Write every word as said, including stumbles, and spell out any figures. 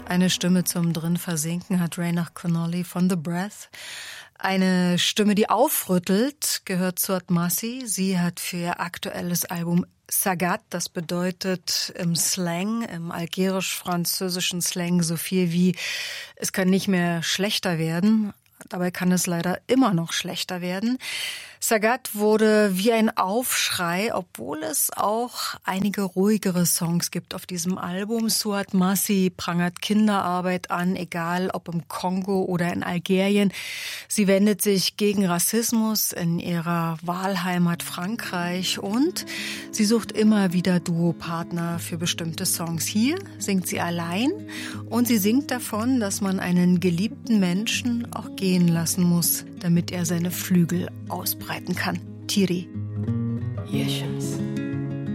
Eine Stimme zum drin versinken hat Rheinach Connolly von The Breath. Eine Stimme, die aufrüttelt, gehört Suad Masih. Sie hat für ihr aktuelles Album Sagat, das bedeutet im Slang, im algerisch-französischen Slang so viel wie es kann nicht mehr schlechter werden. Dabei kann es leider immer noch schlechter werden. Sagat wurde wie ein Aufschrei, obwohl es auch einige ruhigere Songs gibt auf diesem Album. Suad Masih prangert Kinderarbeit an, egal ob im Kongo oder in Algerien. Sie wendet sich gegen Rassismus in ihrer Wahlheimat Frankreich und sie sucht immer wieder Duopartner für bestimmte Songs. Hier singt sie allein und sie singt davon, dass man einen geliebten Menschen auch gehen lassen muss, damit er seine Flügel ausbreiten kann. Tiri. يا شمس